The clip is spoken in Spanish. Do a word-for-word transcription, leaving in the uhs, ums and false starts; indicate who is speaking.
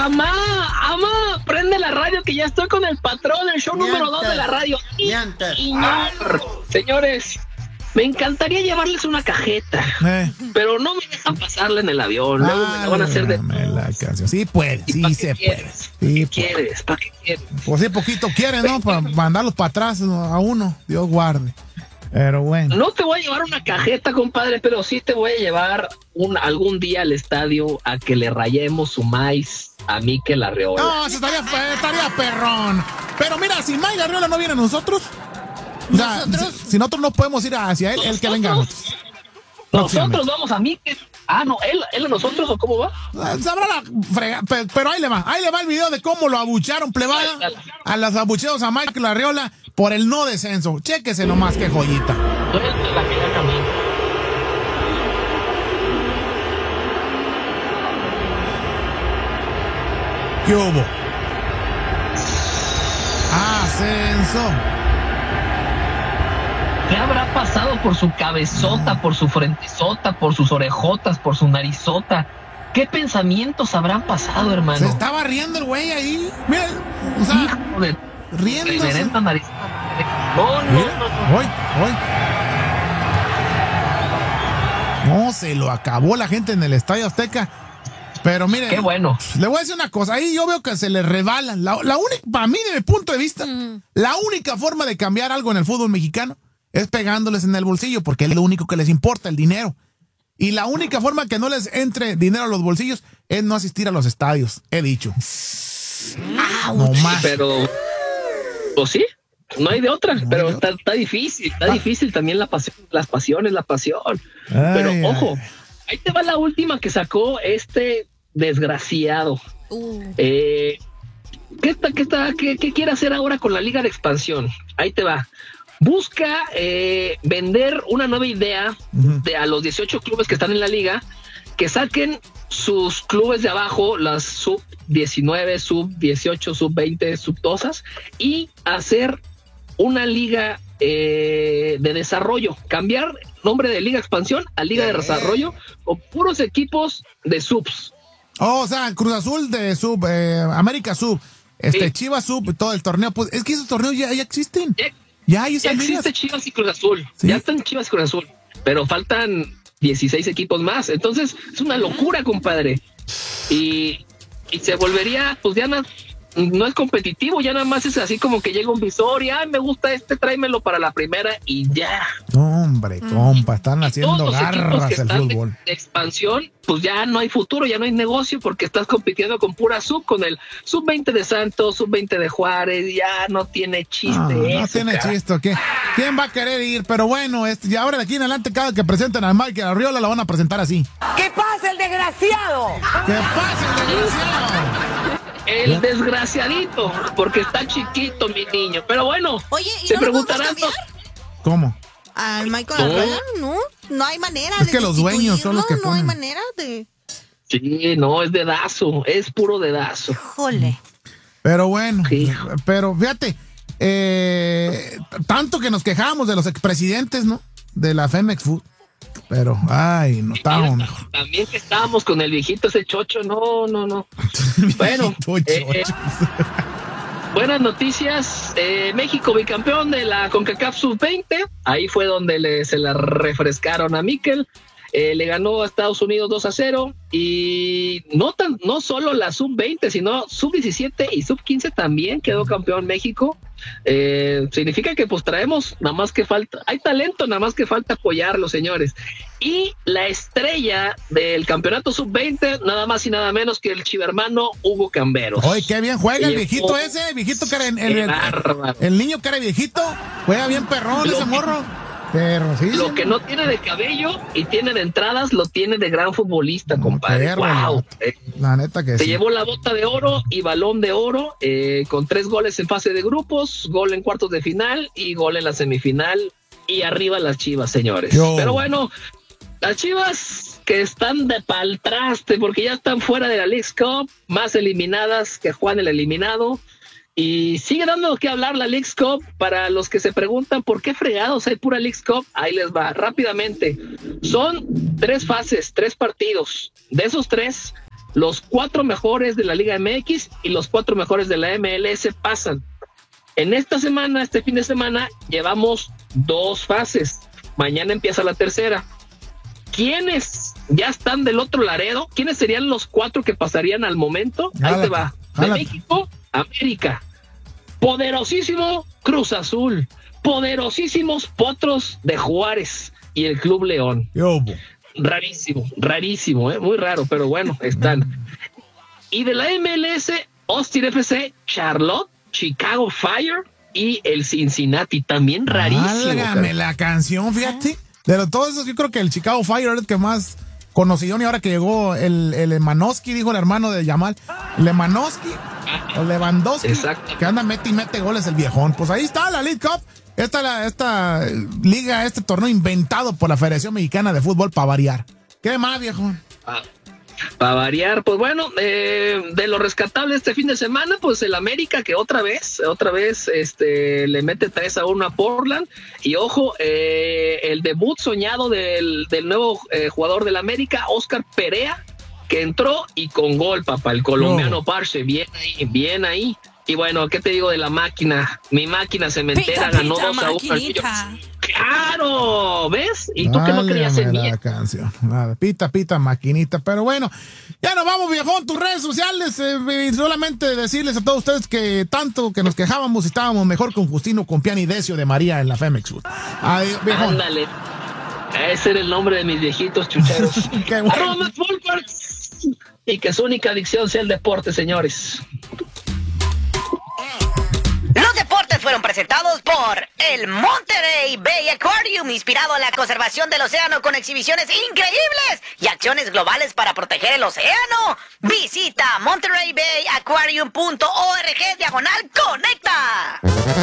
Speaker 1: Amá, amá, prende la radio que ya estoy con el patrón, el show Miantas, número dos de la radio. Y, y no, señores, me encantaría llevarles una cajeta, eh. pero no me dejan pasarla en el avión. Luego ah, me la van a hacer de
Speaker 2: la sí puede, sí se puede.
Speaker 1: Sí, ¿Qué quieres? ¿Para qué quieres?
Speaker 2: Pues sí, poquito quieren, ¿no? Para mandarlos para atrás a uno, Dios guarde. Pero bueno.
Speaker 1: No te voy a llevar una cajeta, compadre, pero sí te voy a llevar un, algún día al estadio a que le rayemos su maíz a Mikel Arriola.
Speaker 2: No, eso estaría, estaría perrón. Pero mira, si Mike Arriola no viene a nosotros, o sea, ¿Nosotros? Si, si nosotros no podemos ir hacia él, el que venga.
Speaker 1: Nosotros vamos a Mikel. Ah, no, él, él a nosotros, ¿o cómo va?
Speaker 2: Sabrá la frega, pero, pero ahí le va, ahí le va el video de cómo lo abuchearon, plebada, a los abucheos a Mikel Arriola por el no descenso. Chéquese nomás, qué joyita. ¿Qué hubo? Ascenso.
Speaker 1: ¿Qué habrá pasado por su cabezota, por su frentezota, por sus orejotas, por su narizota? ¿Qué pensamientos habrán pasado, hermano?
Speaker 2: Se estaba riendo el güey ahí. Mira, o sea,
Speaker 1: hijo de
Speaker 2: riéndose.
Speaker 1: No, no, no,
Speaker 2: Mira,
Speaker 1: no.
Speaker 2: Hoy, hoy. No, se lo acabó la gente en el Estadio Azteca. Pero miren,
Speaker 1: qué bueno.
Speaker 2: Le voy a decir una cosa, ahí yo veo que se le rebalan. La, la única, para mí, de mi punto de vista, mm. la única forma de cambiar algo en el fútbol mexicano es pegándoles en el bolsillo, porque es lo único que les importa, el dinero. Y la única forma que no les entre dinero a los bolsillos es no asistir a los estadios, he dicho.
Speaker 1: ¡Auch! No más. Pero, pues sí, no hay de otra, no pero de está, otra. está difícil, está ah. difícil también la pasión, las pasiones, la pasión. Ay, pero ay. Ojo, ahí te va la última que sacó este desgraciado. Uh. Eh, ¿qué, está, qué, está, qué, ¿Qué quiere hacer ahora con la Liga de Expansión? Ahí te va. Busca eh, vender una nueva idea uh-huh. de a los dieciocho clubes que están en la liga, que saquen sus clubes de abajo, las sub diecinueve, sub dieciocho, sub veinte, sub dosas, y hacer una liga eh, de desarrollo, cambiar nombre de Liga Expansión a Liga de Desarrollo, con puros equipos de subs.
Speaker 2: Oh, o sea, Cruz Azul de sub, eh, América sub, este sí. Chivas sub, todo el torneo, pues es que esos torneos ya, ya existen.
Speaker 1: Ya,
Speaker 2: ya hay esas
Speaker 1: ya existe
Speaker 2: ligas.
Speaker 1: Chivas y Cruz Azul, ¿sí? Ya están Chivas y Cruz Azul, pero faltan dieciséis equipos más, entonces es una locura, compadre. Y, y se volvería, pues ya no, no es competitivo, ya nada más es así como que llega un visor y ay, me gusta este, tráemelo para la primera y ya.
Speaker 2: Hombre, compa, están haciendo garras el fútbol.
Speaker 1: De, de expansión, pues ya no hay futuro, ya no hay negocio porque estás compitiendo con pura sub, con el sub veinte de Santos, sub veinte de Juárez, ya no tiene chiste.
Speaker 2: No,
Speaker 1: eso,
Speaker 2: no tiene
Speaker 1: cara.
Speaker 2: chiste, ¿qué? ¿Quién va a querer ir? Pero bueno, este, y ahora de aquí en adelante cada que presenten a Mikel Arriola la van a presentar así.
Speaker 3: ¿Qué pasa, el desgraciado?
Speaker 2: ¿Qué pasa, el desgraciado?
Speaker 1: El desgraciadito, porque está chiquito mi niño. Pero bueno,
Speaker 4: oye, ¿y
Speaker 1: se
Speaker 4: no
Speaker 1: preguntarán.
Speaker 2: ¿Cómo?
Speaker 4: Al Mikel Arriola, no, no hay manera
Speaker 2: es
Speaker 4: de
Speaker 2: que los dueños son los que
Speaker 4: no
Speaker 2: ponen.
Speaker 4: hay manera de.
Speaker 1: Sí, no, es dedazo, es puro dedazo.
Speaker 4: Híjole.
Speaker 2: Pero bueno,
Speaker 1: sí.
Speaker 2: pero fíjate, eh, tanto que nos quejábamos de los expresidentes, ¿no? De la Femex Food. Pero, ay, no estábamos mejor.
Speaker 1: También que estábamos con el viejito ese chocho, no, no, no. Bueno, eh, eh, buenas noticias. Eh, México bicampeón de la CONCACAF sub veinte. Ahí fue donde le, se la refrescaron a Mikel. Eh, le ganó a Estados Unidos dos a cero. Y no, tan, no solo la sub veinte, sino sub diecisiete y sub quince también quedó campeón México. Eh, significa que pues traemos, nada más que falta, hay talento, nada más que falta apoyarlo, señores. Y la estrella del campeonato sub veinte, nada más y nada menos que el chivermano Hugo Camberos.
Speaker 2: Oye, qué bien juega el viejito oh, ese, el viejito que era el, el, el, el niño que era viejito, juega bien perrón ese morro. Perro, sí,
Speaker 1: lo
Speaker 2: sí,
Speaker 1: que no tiene de cabello y tiene de entradas, lo tiene de gran futbolista, no, compadre. Perro, wow.
Speaker 2: Eh, la neta que
Speaker 1: se
Speaker 2: sí.
Speaker 1: llevó la bota de oro y balón de oro eh, con tres goles en fase de grupos, gol en cuartos de final y gol en la semifinal. Y arriba las Chivas, señores. Yo. Pero bueno, las Chivas que están de pa'l traste porque ya están fuera de la Leagues Cup, más eliminadas que Juan el eliminado. Y sigue dando que hablar la Leagues Cup. Para los que se preguntan por qué fregados hay pura Leagues Cup, ahí les va rápidamente. Son tres fases, tres partidos. De esos tres, los cuatro mejores de la Liga M X y los cuatro mejores de la M L S pasan. En esta semana, este fin de semana, llevamos dos fases. Mañana empieza la tercera. ¿Quiénes ya están del otro Laredo? ¿Quiénes serían los cuatro que pasarían al momento? Ahí te va. De México, América. Poderosísimo Cruz Azul. Poderosísimos Potros de Juárez y el Club León.
Speaker 2: Yo.
Speaker 1: Rarísimo, rarísimo, ¿eh? Muy raro, pero bueno, están. Y de la M L S, Austin F C, Charlotte, Chicago Fire y el Cincinnati, también rarísimo.
Speaker 2: Válgame la canción, fíjate. De todos esos, yo creo que el Chicago Fire es el que más conocido, y ahora que llegó el, el Lewandowski, dijo el hermano de Yamal, Lewandowski, o Lewandowski, exacto, que anda mete y mete goles el viejón. Pues ahí está la League Cup. Esta, esta liga, este torneo inventado por la Federación Mexicana de Fútbol para variar. ¿Qué más, viejo?
Speaker 1: Ah, para variar, pues bueno, eh, de lo rescatable este fin de semana, pues el América que otra vez, otra vez este, le mete tres a uno a Portland. Y ojo, eh, el debut soñado del, del nuevo eh, jugador del América, Oscar Perea, que entró y con gol, papá, el colombiano no. Parce, bien ahí, bien ahí. Y bueno, ¿qué te digo de la máquina? Mi máquina cementera pita, ganó pita, dos a uno. ¡Claro! ¿Ves? ¿Y tú qué no creías en mí?
Speaker 2: La canción. Nada, pita, pita, maquinita. Pero bueno, ya nos vamos, viejón. Tus redes sociales. Eh, solamente decirles a todos ustedes que tanto que nos quejábamos y estábamos mejor con Justino, con Piani y Decio de María en la Femex Sud. Ay, viejón.
Speaker 1: Ándale. Ese era el nombre de mis viejitos chucheros.
Speaker 2: Qué bueno.
Speaker 1: Y que su única adicción sea el deporte, señores.
Speaker 5: Los deportes fueron presentados por el Monterey Bay Aquarium, inspirado en la conservación del océano con exhibiciones increíbles y acciones globales para proteger el océano. Visita monterey bay aquarium punto org diagonal conecta.